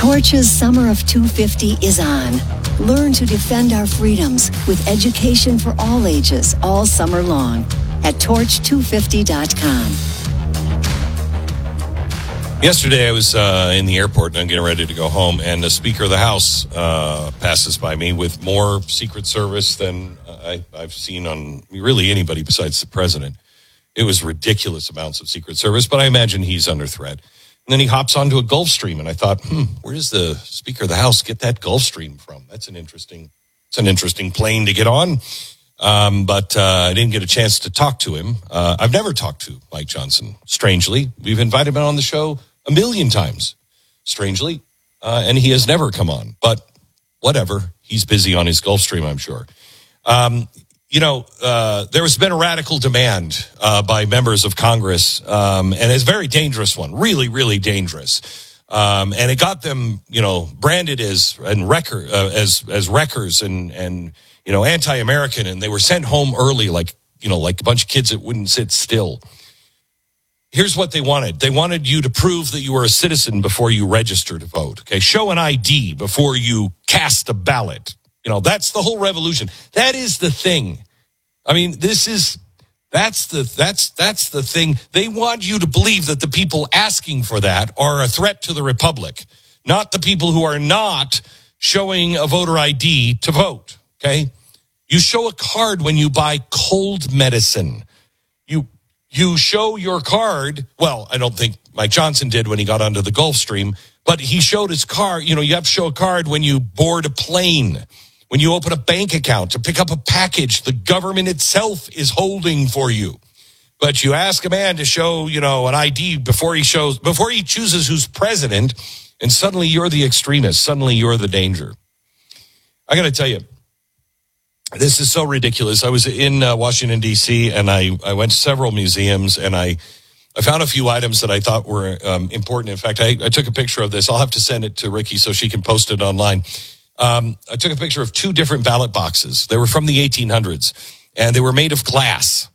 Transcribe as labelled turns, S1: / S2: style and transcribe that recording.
S1: Torch's Summer of 250 is on. Learn to defend our freedoms with education for all ages all summer long at torch250.com.
S2: Yesterday I was in the airport and I'm getting ready to go home, and the Speaker of the House passes by me with more Secret Service than I've seen on really anybody besides the president. It was ridiculous amounts of Secret Service, but I imagine he's under threat. And then he hops onto a Gulfstream, and I thought, where does the Speaker of the House get that Gulfstream from? It's an interesting plane to get on. But I didn't get a chance to talk to him. I've never talked to Mike Johnson, strangely. We've invited him on the show a million times, strangely, and he has never come on. But whatever. He's busy on his Gulfstream, I'm sure. There has been a radical demand by members of Congress, and it's a very dangerous one, really, really dangerous. And it got them, branded as wreckers and anti-American, and they were sent home early, like a bunch of kids that wouldn't sit still. Here's what they wanted. They wanted you to prove that you were a citizen before you register to vote. Okay, show an ID before you cast a ballot. That's the whole revolution. That is the thing. I mean, that's the thing. They want you to believe that the people asking for that are a threat to the republic, not the people who are not showing a voter ID to vote. Okay? You show a card when you buy cold medicine. You show your card. Well, I don't think Mike Johnson did when he got onto the Gulfstream, but he showed his card. You have to show a card when you board a plane, when you open a bank account, to pick up a package the government itself is holding for you. But you ask a man to show, an ID before he chooses who's president, and suddenly you're the extremist. Suddenly you're the danger. I got to tell you, this is so ridiculous. I was in Washington, D.C., and I went to several museums, and I found a few items that I thought were important. In fact, I took a picture of this. I'll have to send it to Ricky so she can post it online. I took a picture of two different ballot boxes. They were from the 1800s, and they were made of glass.